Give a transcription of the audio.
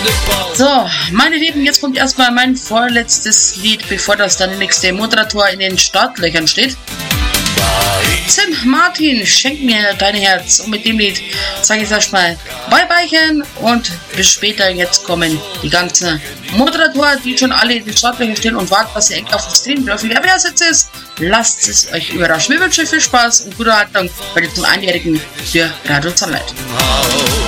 So, meine Lieben, jetzt kommt erstmal mein vorletztes Lied, bevor das dann nächste Moderator in den Startlöchern steht. Tim Martin, schenk mir dein Herz. Und mit dem Lied sage ich erstmal Bye-Byechen und bis später. Jetzt kommen die ganzen Moderatoren, die schon alle in den Startlöchern stehen und warten, dass ihr endlich auf den Stream dürfen. Ja, wer es jetzt ist, lasst es euch überraschen. Wir wünschen viel Spaß und gute Haltung bei dem zum Einjährigen für Radio Sunlight.